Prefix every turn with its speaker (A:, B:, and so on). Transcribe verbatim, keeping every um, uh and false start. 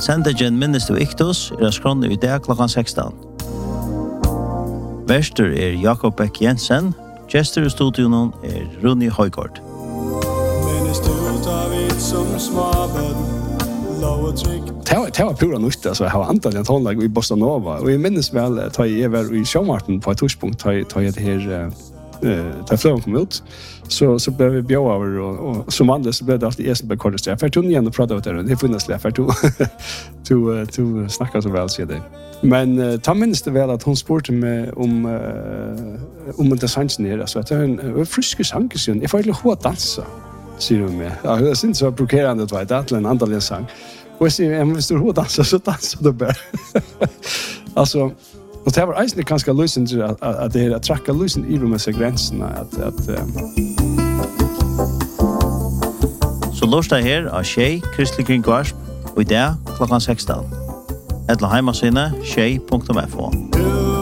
A: Sendegen minnes du iktus er skronne i dag klokkan sekstan. Verster er Jakob Beck Jensen, gestur i studionen er Runi Højgaard.
B: Det var pura nytt, altså, jeg har antall en tonlag i Bossa Nova, og jeg minnes vel, da jeg var i Sjømarten på et torspunkt, da jeg det her, da fløven kom ut, så, så ble vi bjør over, og, og som andre så ble det alltid jeg som ble kortest. Jeg fært hun igjen og pratet om det, det er funnet jeg fært hun til snakke så vel, sier det. Men uh, ta minnes det vel at hun spurte meg om, uh, om det sangen her, altså, at det er en, en friske sanger, sier hun. Jeg får ikke lov å danse, sier hun meg. Ja, jeg synes det var provokerende, det er til en andal sang. Og jeg sier, hvis du har danset, så danser du bare. Altså, og det var eisende ganske løsende at, at, at det er at trakka løsende i rommet seg grensene. At, at, um...
A: Så lørste her av Tjei, Kristelig Kringvarsp, og i dag klokkan sekstan. Edla heimasine, tjei punktum f o.